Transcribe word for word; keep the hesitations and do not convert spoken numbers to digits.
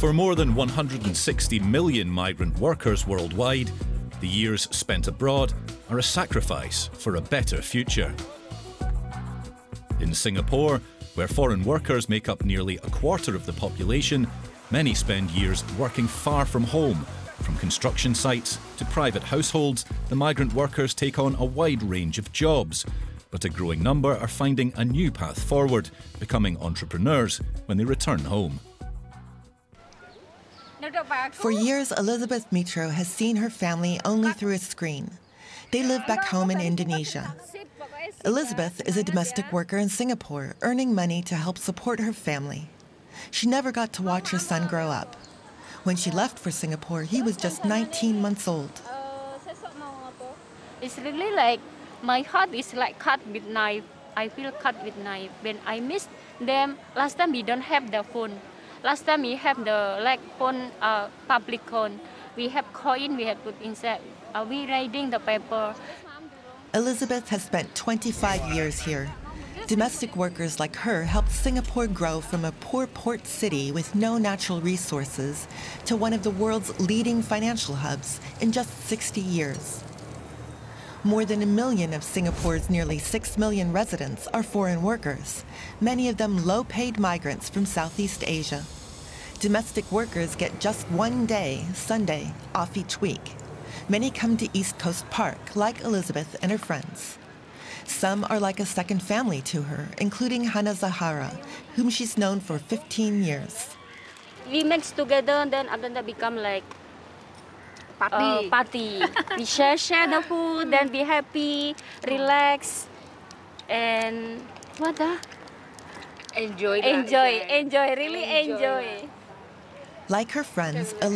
For more than one hundred sixty million migrant workers worldwide, the years spent abroad are a sacrifice for a better future. In Singapore, where foreign workers make up nearly a quarter of the population, many spend years working far from home. From construction sites to private households, the migrant workers take on a wide range of jobs. But a growing number are finding a new path forward, becoming entrepreneurs when they return home. For years, Elizabeth Mitro has seen her family only through a screen. They live back home in Indonesia. Elizabeth is a domestic worker in Singapore, earning money to help support her family. She never got to watch her son grow up. When she left for Singapore, he was just nineteen months old. It's really like my heart is like cut with knife. I feel cut with knife. When I miss them, last time we don't have the phone. Last time we have the like phone, uh, public phone. We have coin, we have put inside. Uh, we reading the paper. Elizabeth has spent twenty-five years here. Domestic workers like her helped Singapore grow from a poor port city with no natural resources to one of the world's leading financial hubs in just sixty years. More than a million of Singapore's nearly six million residents are foreign workers, many of them low-paid migrants from Southeast Asia. Domestic workers get just one day, Sunday, off each week. Many come to East Coast Park, like Elizabeth and her friends. Some are like a second family to her, including Hana Zahara, whom she's known for fifteen years. We mix together, then after that become like Party. Uh, party. We share share the food, then be happy, relax, and what the? Enjoy. Enjoy, enjoy, really enjoy. enjoy. Like her friends,